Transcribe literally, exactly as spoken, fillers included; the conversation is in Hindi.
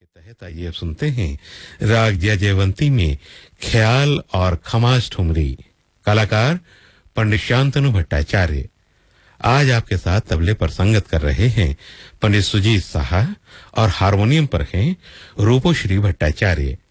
तहत आइए अब सुनते हैं राग जय जयवंती में ख्याल और खमास ठुमरी, कलाकार पंडित शांतनु भट्टाचार्य। आज आपके साथ तबले पर संगत कर रहे हैं पंडित सुजीत साहा और हारमोनियम पर हैं रूपोश्री भट्टाचार्य।